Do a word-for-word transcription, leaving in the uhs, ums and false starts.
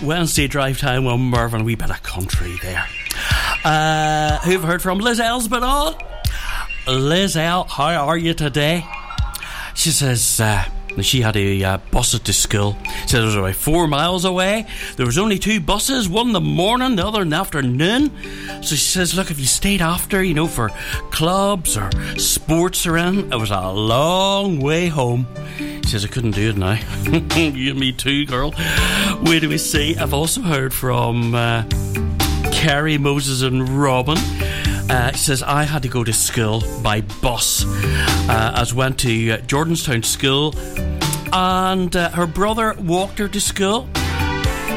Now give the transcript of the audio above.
Wednesday drive time with Mervyn, a wee bit of country there. Uh, who've heard from? Liz L's been on. Liz L, how are you today? She says uh, she had a uh, bus to school. She said it was about four miles away. There was only two buses, one in the morning, the other in the afternoon. So she says, look, if you stayed after, you know, for clubs or sports around, it was a long way home. She says, I couldn't do it now. You and me too, girl. Wait till we see. I've also heard from uh, Kerry, Moses and Robin. Uh, she says, I had to go to school by bus. Uh, as went to uh, Jordanstown School, and uh, her brother walked her to school.